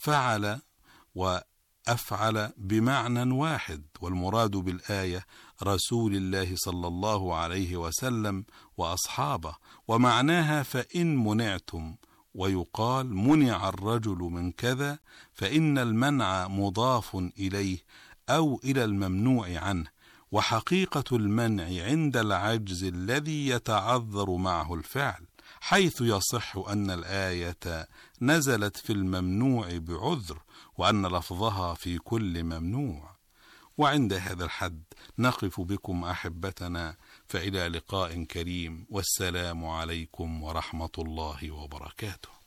فعل وأفعل بمعنى واحد، والمراد بالآية رسول الله صلى الله عليه وسلم وأصحابه، ومعناها فإن منعتم. ويقال منع الرجل من كذا، فإن المنع مضاف إليه أو إلى الممنوع عنه، وحقيقة المنع عند العجز الذي يتعذر معه الفعل، حيث يصح أن الآية نزلت في الممنوع بعذر، وأن لفظها في كل ممنوع. وعند هذا الحد نقف بكم أحبتنا، فإلى لقاء كريم، والسلام عليكم ورحمة الله وبركاته.